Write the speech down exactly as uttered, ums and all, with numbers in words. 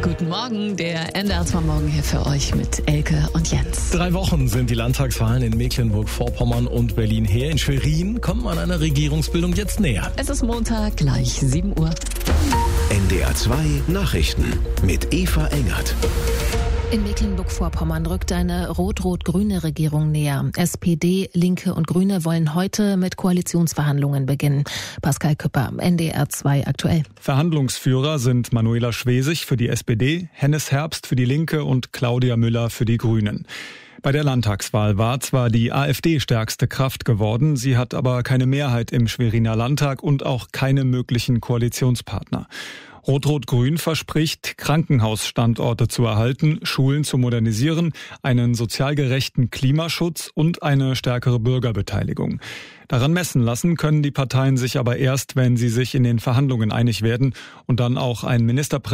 Guten Morgen, der N D R zwei Morgen hier für euch mit Elke und Jens. Drei Wochen sind die Landtagswahlen in Mecklenburg-Vorpommern und Berlin her. In Schwerin kommt man einer Regierungsbildung jetzt näher. Es ist Montag, gleich sieben Uhr. N D R zwei Nachrichten mit Eva Engert. In Mecklenburg-Vorpommern rückt eine rot-rot-grüne Regierung näher. S P D, Linke und Grüne wollen heute mit Koalitionsverhandlungen beginnen. Pascal Küpper, N D R zwei aktuell. Verhandlungsführer sind Manuela Schwesig für die S P D, Hennes Herbst für die Linke und Claudia Müller für die Grünen. Bei der Landtagswahl war zwar die AfD stärkste Kraft geworden, sie hat aber keine Mehrheit im Schweriner Landtag und auch keine möglichen Koalitionspartner. Rot-Rot-Grün verspricht, Krankenhausstandorte zu erhalten, Schulen zu modernisieren, einen sozial gerechten Klimaschutz und eine stärkere Bürgerbeteiligung. Daran messen lassen können die Parteien sich aber erst, wenn sie sich in den Verhandlungen einig werden und dann auch ein Ministerpräsident